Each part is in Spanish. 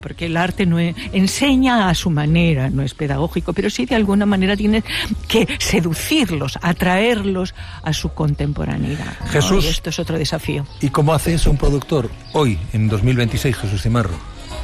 Porque el arte no enseña a su manera, no es pedagógico, pero sí de alguna manera tiene que seducirlos, atraerlos a su contemporaneidad, ¿no? Jesús, y esto es otro desafío. ¿Y cómo hace eso un productor hoy, en 2026, Jesús Cimarro?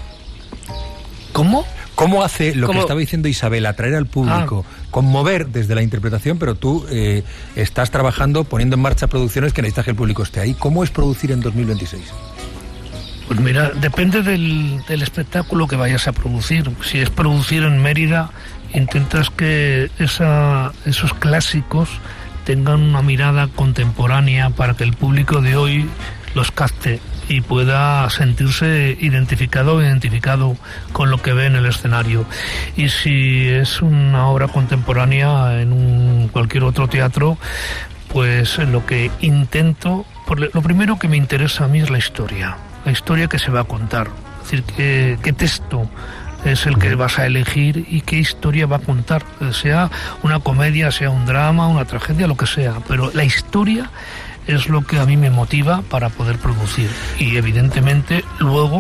¿Cómo? ¿Cómo hace lo que estaba diciendo Isabel, atraer al público, conmover desde la interpretación, pero tú estás trabajando, poniendo en marcha producciones que necesitas que el público esté ahí? ¿Cómo es producir en 2026? Pues mira, depende del espectáculo que vayas a producir. Si es producir en Mérida, intentas que esos clásicos tengan una mirada contemporánea para que el público de hoy los capte y pueda sentirse identificado con lo que ve en el escenario. Y si es una obra contemporánea en cualquier otro teatro, pues lo que intento, lo primero que me interesa a mí es la historia que se va a contar, es decir, qué texto es el que vas a elegir y qué historia va a contar, sea una comedia, sea un drama, una tragedia, lo que sea, pero la historia es lo que a mí me motiva para poder producir y evidentemente luego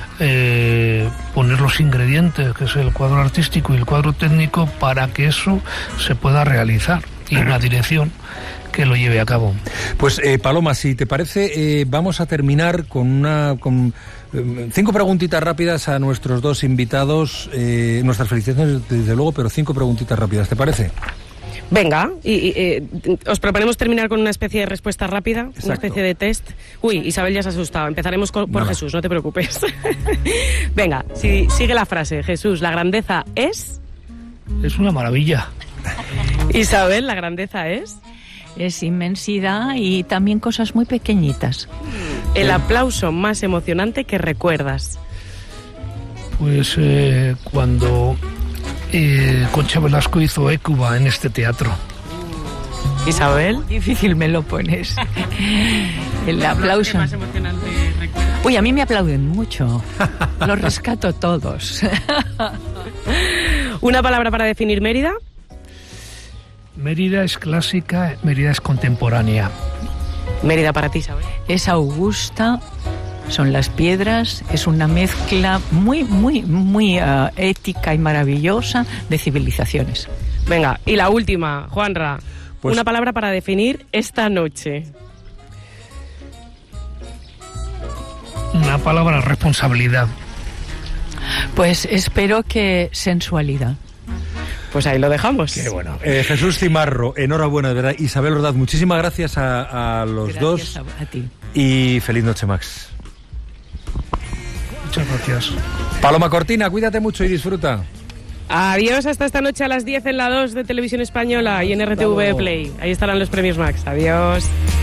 poner los ingredientes, que es el cuadro artístico y el cuadro técnico, para que eso se pueda realizar, y una dirección que lo lleve a cabo. Pues Paloma, si te parece, vamos a terminar con 5 preguntitas rápidas a nuestros dos invitados. Nuestras felicitaciones, desde luego, pero 5 preguntitas rápidas, ¿te parece? Venga, os proponemos terminar con una especie de respuesta rápida. Exacto. Una especie de test. Uy, Isabel ya se ha asustado. Empezaremos por Jesús, no te preocupes. Venga, sigue la frase. Jesús, ¿la grandeza es? Es una maravilla. Isabel, ¿la grandeza es? Es inmensidad y también cosas muy pequeñitas. El aplauso más emocionante que recuerdas. Pues cuando Concha Velasco hizo Hécuba en este teatro. Isabel, difícil me lo pones. El aplauso más emocionante recuerdas. Uy, a mí me aplauden mucho. Los rescato todos. ¿Una palabra para definir Mérida? Mérida es clásica, Mérida es contemporánea. Mérida para ti, Isabel. Es augusta, son las piedras, es una mezcla muy ética y maravillosa de civilizaciones. Venga, y la última, Juanra, pues una palabra para definir esta noche. Una palabra, responsabilidad. Pues espero que sensualidad. Pues ahí lo dejamos. Qué bueno. Jesús Cimarro, enhorabuena, de verdad. Isabel Ordaz, muchísimas gracias a los dos. Gracias a ti. Y feliz noche, Max. Muchas gracias. Paloma Cortina, cuídate mucho y disfruta. Adiós, hasta esta noche a las 10 en la 2 de Televisión Española y en RTV Play. Ahí estarán los premios Max. Adiós.